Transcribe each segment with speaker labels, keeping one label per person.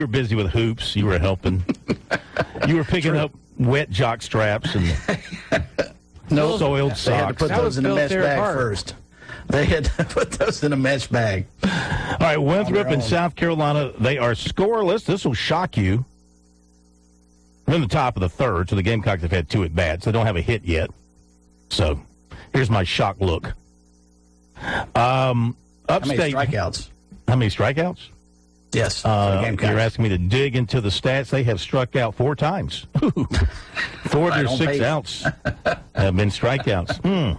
Speaker 1: You were busy with hoops. You were helping. You were picking up wet jock straps and soiled socks.
Speaker 2: They had to put those in a mesh bag first. They had to put those in a mesh bag.
Speaker 1: All right, Winthrop in South Carolina, they are scoreless. This will shock you. They're in the top of the third, so the Gamecocks have had 2 at-bats. They don't have a hit yet. So here's my shock look. Upstate.
Speaker 2: How many strikeouts?
Speaker 1: How many strikeouts?
Speaker 2: Yes.
Speaker 1: You're asking me to dig into the stats. They have struck out 4 times. 4 of their 6 outs have been strikeouts.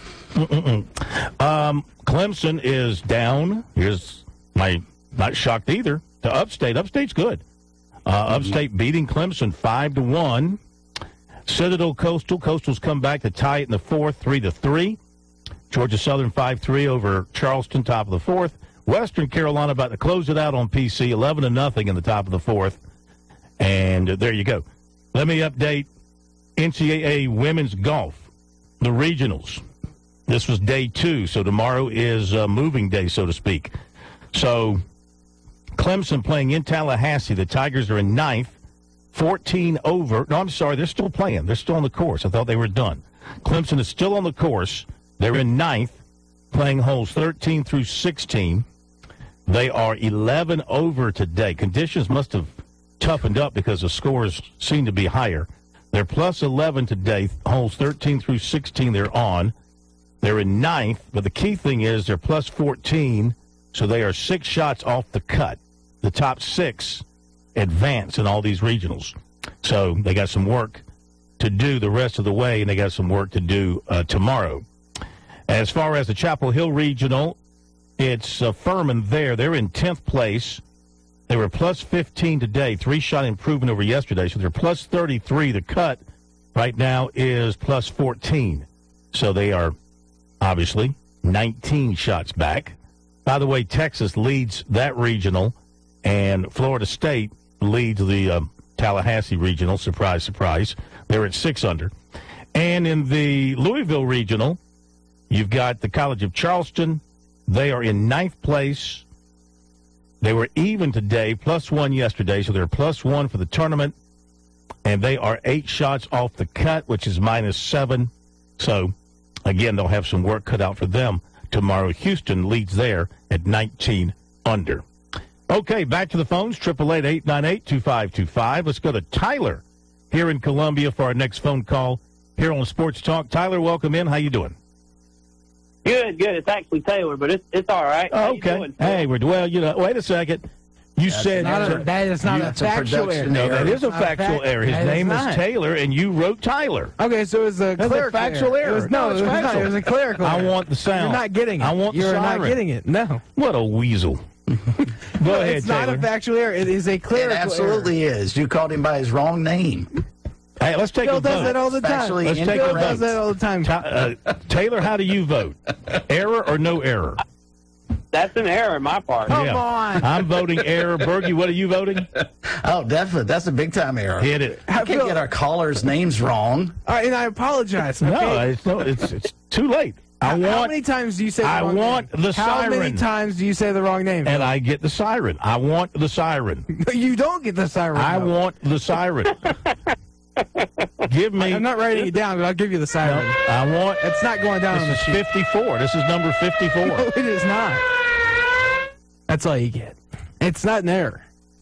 Speaker 1: Clemson is down. Here's my not shocked either. To Upstate. Upstate's good. Upstate beating Clemson 5-1. Citadel Coastal. Coastal's come back to tie it in the 4th, 3-3. Georgia Southern 5-3 over Charleston, top of the 4th. Western Carolina about to close it out on PC, 11-0 in the top of the 4th. And there you go. Let me update NCAA women's golf, the regionals. This was day 2, so tomorrow is moving day, so to speak. So Clemson playing in Tallahassee. The Tigers are in 9th, 14 over. No, I'm sorry, they're still playing. They're still on the course. I thought they were done. Clemson is still on the course. They're in 9th, playing holes 13 through 16. They are 11 over today. Conditions must have toughened up because the scores seem to be higher. They're plus 11 today, holes 13 through 16 they're on. They're in 9th, but the key thing is they're plus 14, so they are 6 shots off the cut. The top 6 advance in all these regionals. So they got some work to do the rest of the way, and they got some work to do tomorrow. As far as the Chapel Hill Regional, it's Furman there. They're in 10th place. They were plus 15 today, 3-shot improvement over yesterday. So they're plus 33. The cut right now is plus 14. So they are obviously 19 shots back. By the way, Texas leads that regional, and Florida State leads the Tallahassee Regional. Surprise, surprise. They're at 6 under. And in the Louisville Regional, you've got the College of Charleston. They are in 9th place. They were even today, plus 1 yesterday, so they're plus 1 for the tournament. And they are 8 shots off the cut, which is minus 7. So, again, they'll have some work cut out for them tomorrow. Houston leads there at 19 under. Okay, back to the phones, 888-898-2525. Let's go to Tyler here in Columbia for our next phone call here on Sports Talk. Tyler, welcome in. How you doing?
Speaker 3: Good. It's actually Taylor, but it's all right.
Speaker 1: Oh, okay. Hey, wait a second. You said
Speaker 4: that is not a factual error.
Speaker 1: No, that is a factual error. His name is Taylor, and you wrote Tyler.
Speaker 4: Okay, so it was a
Speaker 1: factual error.
Speaker 4: It was a clerical error.
Speaker 1: I want the sound.
Speaker 4: You're not getting it.
Speaker 1: I want the siren.
Speaker 4: You're not getting it. No.
Speaker 1: What a weasel. Go ahead,
Speaker 4: it's
Speaker 1: Taylor.
Speaker 4: not a factual error. It is a clerical error.
Speaker 2: It absolutely is. You called him by his wrong name.
Speaker 1: Hey, let's take a vote.
Speaker 4: Bill does that all the time.
Speaker 1: Let's take a
Speaker 4: Bill
Speaker 1: vote.
Speaker 4: does that all the time.
Speaker 1: Taylor, how do you vote? Error or no error?
Speaker 3: That's an error on my part.
Speaker 4: Come on.
Speaker 1: I'm voting error. Bergie, what are you voting?
Speaker 2: Oh, definitely. That's a big-time error.
Speaker 1: Hit it.
Speaker 2: You can't get our callers' names wrong.
Speaker 4: All right, and I apologize.
Speaker 1: Okay? No, it's too late.
Speaker 4: How many times do you say the wrong name?
Speaker 1: I want the siren.
Speaker 4: How many times do you say the wrong name?
Speaker 1: And I get the siren. I want the siren.
Speaker 4: You don't get the siren.
Speaker 1: I want the siren. Give me.
Speaker 4: I'm not writing it down, but I'll give you the siren.
Speaker 1: I want.
Speaker 4: It's not going down on the sheet.
Speaker 1: This is 54. This is number 54.
Speaker 4: No, it is not. That's all you get. It's not an error.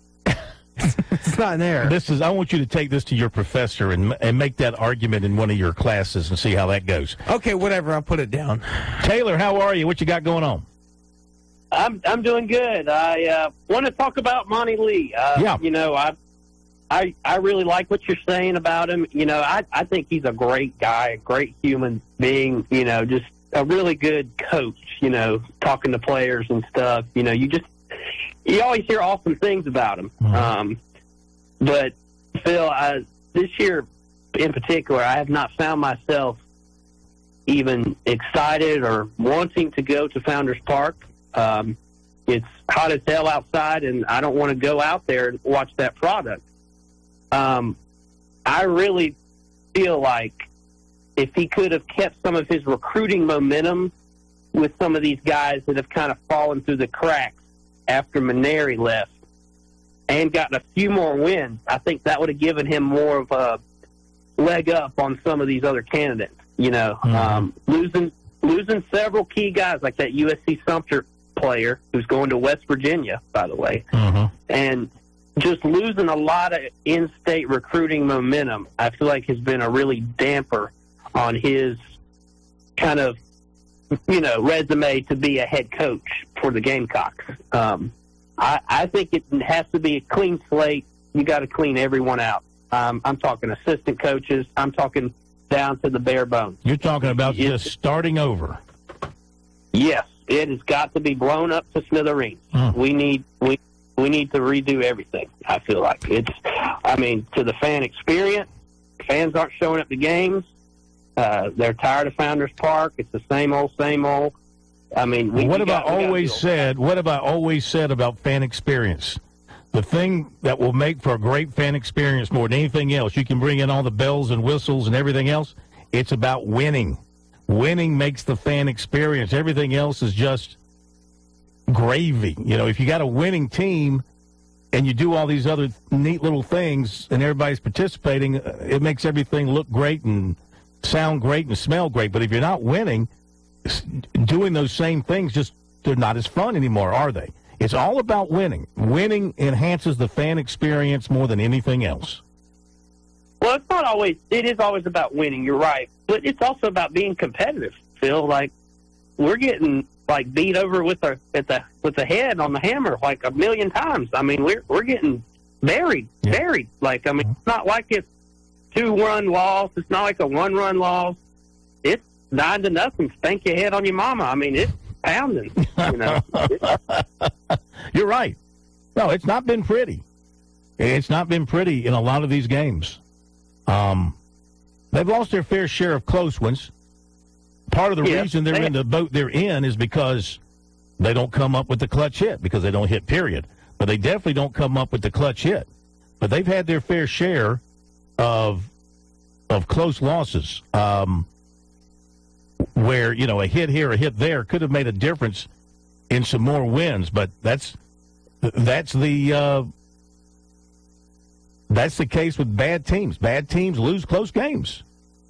Speaker 4: It's not an error.
Speaker 1: I want you to take this to your professor and make that argument in one of your classes and see how that goes.
Speaker 4: Okay, whatever. I'll put it down.
Speaker 1: Taylor, how are you? What you got going on?
Speaker 3: I'm doing good. I want to talk about Monty Lee.
Speaker 1: Yeah.
Speaker 3: You know, I really like what you're saying about him. You know, I think he's a great guy, a great human being, you know, just a really good coach, you know, talking to players and stuff. You know, you always hear awesome things about him.
Speaker 1: Mm-hmm.
Speaker 3: But, Phil, this year in particular, I have not found myself even excited or wanting to go to Founders Park. It's hot as hell outside, and I don't want to go out there and watch that product. I really feel like if he could have kept some of his recruiting momentum with some of these guys that have kind of fallen through the cracks after Maneri left, and gotten a few more wins, I think that would have given him more of a leg up on some of these other candidates. You know, losing several key guys like that USC Sumter player who's going to West Virginia, by the way, and just losing a lot of in-state recruiting momentum, I feel like has been a really damper on his kind of, you know, resume to be a head coach for the Gamecocks. I think it has to be a clean slate. You got to clean everyone out. I'm talking assistant coaches. I'm talking down to the bare bones.
Speaker 1: You're talking about just starting over.
Speaker 3: Yes, it has got to be blown up to smithereens. We need to redo everything. I feel like to the fan experience, fans aren't showing up to games. They're tired of Founders Park. It's the same old, same old. I mean,
Speaker 1: what have I always said about fan experience? The thing that will make for a great fan experience more than anything else, you can bring in all the bells and whistles and everything else, it's about winning. Winning makes the fan experience. Everything else is just gravy. You know, if you got a winning team and you do all these other neat little things and everybody's participating, it makes everything look great and sound great and smell great. But if you're not winning, doing those same things, they're not as fun anymore, are they? It's all about winning. Winning enhances the fan experience more than anything else.
Speaker 3: Well, it's not always. It is always about winning. You're right, but it's also about being competitive. Phil, like we're getting beat over with the head on the hammer like a million times. I mean, we're getting buried. Like, I mean, it's not like it's 2-run loss. It's not like a 1-run loss. It's 9-0. Spank your head on your mama. I mean, it's pounding. You know.
Speaker 1: You're right. No, it's not been pretty. It's not been pretty in a lot of these games. They've lost their fair share of close ones. Part of the reason they're in the boat they're in is because they don't come up with the clutch hit, because they don't hit, period. But they definitely don't come up with the clutch hit. But they've had their fair share of close losses where, you know, a hit here, a hit there could have made a difference in some more wins. But that's the case with bad teams. Bad teams lose close games.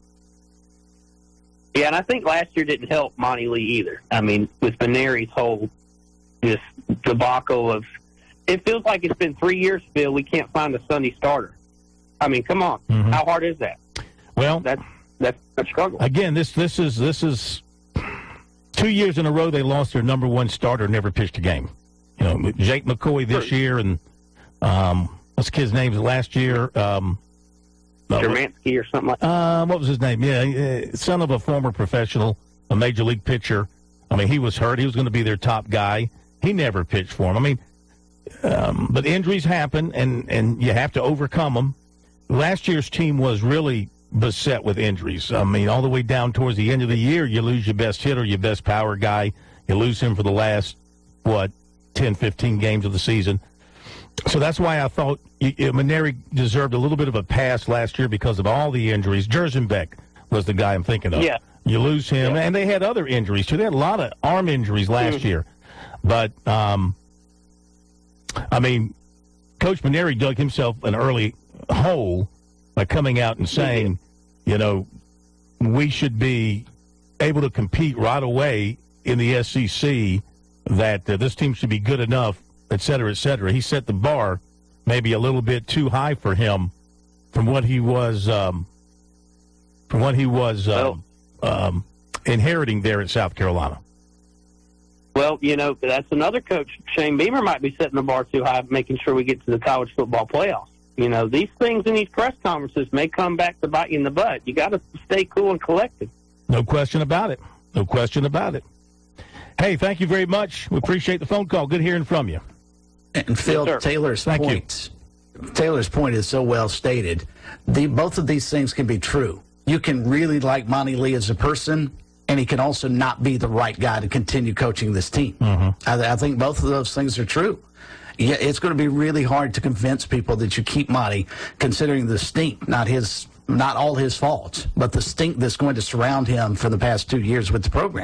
Speaker 3: Yeah, and I think last year didn't help Monty Lee either. I mean, with Maneri's whole this debacle of, it feels like it's been 3 years, Phil. We can't find a Sunday starter. I mean, come on, how hard is that?
Speaker 1: Well,
Speaker 3: that's a struggle.
Speaker 1: Again, this is 2 years in a row they lost their number one starter, never pitched a game. You know, Jake McCoy this year, and what's the kid's name last year?
Speaker 3: Jermansky or something like that.
Speaker 1: What was his name? Yeah, son of a former professional, a major league pitcher. I mean, he was hurt. He was going to be their top guy. He never pitched for him. I mean, but injuries happen, and you have to overcome them. Last year's team was really beset with injuries. I mean, all the way down towards the end of the year, you lose your best hitter, your best power guy. You lose him for the last, 10, 15 games of the season. So that's why I thought Maneri deserved a little bit of a pass last year because of all the injuries. Jersenbeck was the guy I'm thinking of.
Speaker 3: Yeah.
Speaker 1: You lose him, and they had other injuries, too. They had a lot of arm injuries last year. But, I mean, Coach Maneri dug himself an early hole by coming out and saying, you know, we should be able to compete right away in the SEC, that this team should be good enough, et cetera, et cetera. He set the bar maybe a little bit too high for him from what he was inheriting there at South Carolina.
Speaker 3: Well, you know, that's another coach. Shane Beamer might be setting the bar too high, making sure we get to the college football playoffs. You know, these things in these press conferences may come back to bite you in the butt. You got to stay cool and collected.
Speaker 1: No question about it. No question about it. Hey, thank you very much. We appreciate the phone call. Good hearing from you.
Speaker 2: And Phil,
Speaker 3: yes,
Speaker 2: Taylor's point is so well stated. Both of these things can be true. You can really like Monty Lee as a person, and he can also not be the right guy to continue coaching this team. I think both of those things are true. Yeah, it's going to be really hard to convince people that you keep Monty, considering the stink, not all his faults, but the stink that's going to surround him for the past 2 years with the program.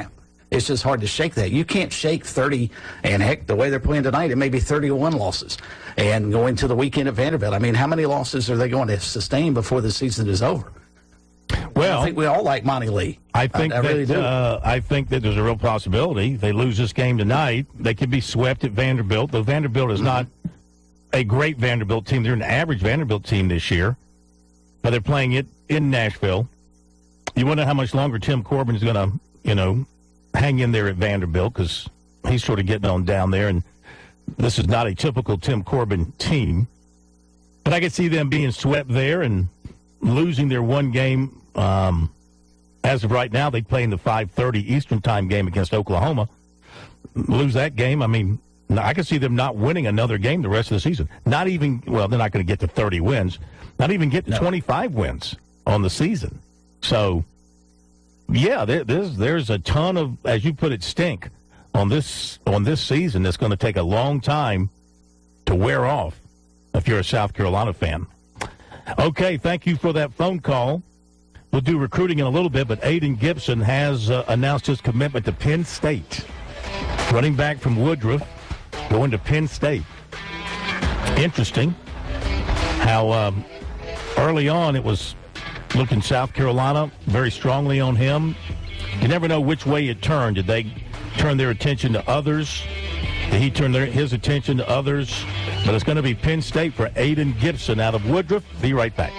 Speaker 2: It's just hard to shake that. You can't shake 30, and heck, the way they're playing tonight, it may be 31 losses. And going to the weekend at Vanderbilt, I mean, how many losses are they going to sustain before the season is over?
Speaker 1: Well,
Speaker 2: I think we all like Monty Lee.
Speaker 1: I think
Speaker 2: I really do.
Speaker 1: I think that there's a real possibility they lose this game tonight. They could be swept at Vanderbilt. Though Vanderbilt is not a great Vanderbilt team. They're an average Vanderbilt team this year, but they're playing it in Nashville. You wonder how much longer Tim Corbin is going to, hang in there at Vanderbilt, because he's sort of getting on down there, and this is not a typical Tim Corbin team. But I could see them being swept there and losing their one game. As of right now, they play in the 5:30 Eastern time game against Oklahoma. Lose that game, I mean, I can see them not winning another game the rest of the season. Not even, well, they're not going to get to 30 wins. Not even get to 25 wins on the season. So, yeah, there's a ton of, as you put it, stink on this season that's going to take a long time to wear off if you're a South Carolina fan. Okay, thank you for that phone call. We'll do recruiting in a little bit, but Aiden Gibson has announced his commitment to Penn State. Running back from Woodruff, going to Penn State. Interesting how early on it was looking South Carolina very strongly on him. You never know which way it turned. Did they turn their attention to others? Did he turn his attention to others? But it's going to be Penn State for Aiden Gibson out of Woodruff. Be right back.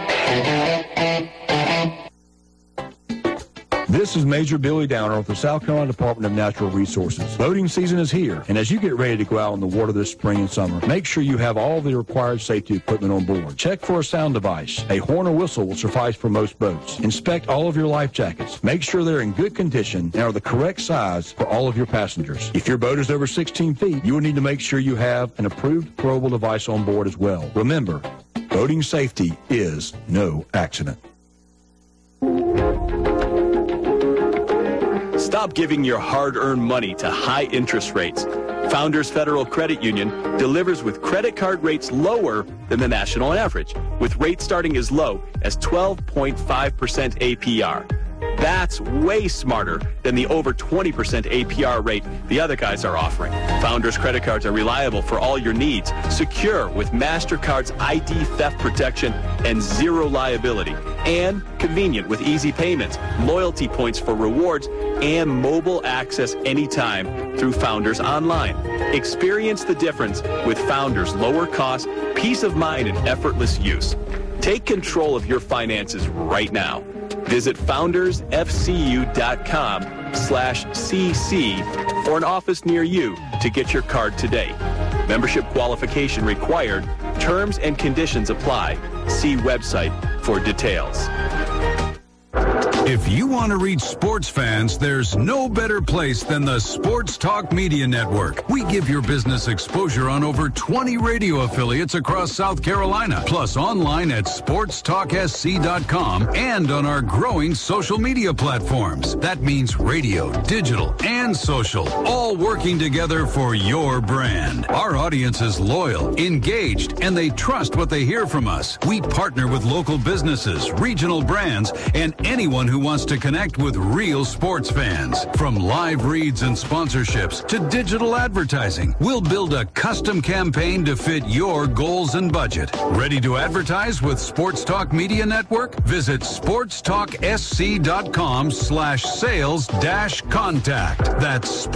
Speaker 5: This is Major Billy Downer with the South Carolina Department of Natural Resources. Boating season is here, and as you get ready to go out on the water this spring and summer, make sure you have all the required safety equipment on board. Check for a sound device. A horn or whistle will suffice for most boats. Inspect all of your life jackets. Make sure they're in good condition and are the correct size for all of your passengers. If your boat is over 16 feet, you will need to make sure you have an approved throwable device on board as well. Remember, boating safety is no accident.
Speaker 6: Stop giving your hard-earned money to high interest rates. Founders Federal Credit Union delivers with credit card rates lower than the national average, with rates starting as low as 12.5% APR. That's way smarter than the over 20% APR rate the other guys are offering. Founders credit cards are reliable for all your needs, secure with MasterCard's ID theft protection and zero liability, and convenient with easy payments, loyalty points for rewards, and mobile access anytime through Founders Online. Experience the difference with Founders' lower cost, peace of mind, and effortless use. Take control of your finances right now. Visit foundersfcu.com/cc or an office near you to get your card today. Membership qualification required. Terms and conditions apply. See website for details.
Speaker 7: If you want to reach sports fans, there's no better place than the Sports Talk Media Network. We give your business exposure on over 20 radio affiliates across South Carolina, plus online at sportstalksc.com and on our growing social media platforms. That means radio, digital, and social, all working together for your brand. Our audience is loyal, engaged, and they trust what they hear from us. We partner with local businesses, regional brands, and anyone who wants to connect with real sports fans. From live reads and sponsorships to digital advertising, we'll build a custom campaign to fit your goals and budget. Ready to advertise with Sports Talk Media Network? Visit sportstalksc.com/sales-contact. That's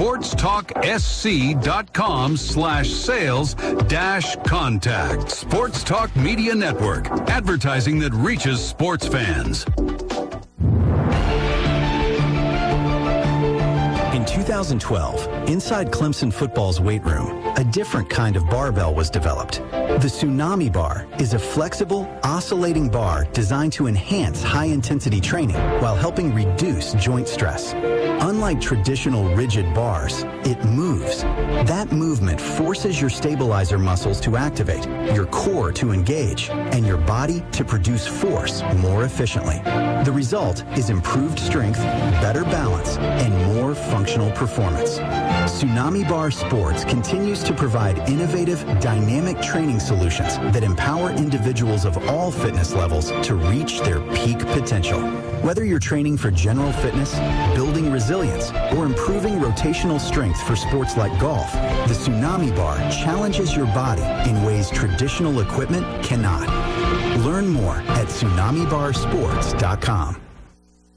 Speaker 7: sportstalksc.com/sales-contact. Sports Talk Media Network. Advertising that reaches sports fans.
Speaker 8: In 2012, inside Clemson football's weight room, a different kind of barbell was developed. The Tsunami Bar is a flexible, oscillating bar designed to enhance high-intensity training while helping reduce joint stress. Unlike traditional rigid bars, it moves. That movement forces your stabilizer muscles to activate, your core to engage, and your body to produce force more efficiently. The result is improved strength, better balance, and more functional performance. Tsunami Bar Sports continues to provide innovative, dynamic training solutions that empower individuals of all fitness levels to reach their peak potential. Whether you're training for general fitness, building resilience, or improving rotational strength for sports like golf, the Tsunami Bar challenges your body in ways traditional equipment cannot. Learn more at TsunamiBarSports.com.